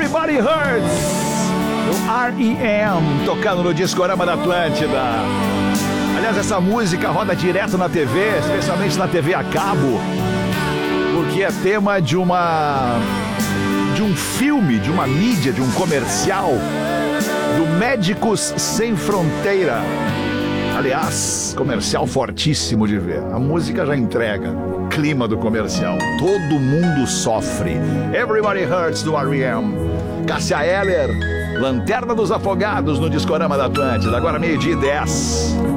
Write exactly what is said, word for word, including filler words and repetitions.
Everybody Hurts, o R E M, tocando no Discorama da Atlântida. Aliás, essa música roda direto na T V, especialmente na T V a cabo, porque é tema de uma... de um filme, de uma mídia, de um comercial do Médicos Sem Fronteira. Aliás, comercial fortíssimo de ver. A música já entrega o clima do comercial. Todo mundo sofre. Everybody Hurts, do R E M. Cássia Eller, Lanterna dos Afogados no Discorama da Atlântida. Agora meio-dia e dez.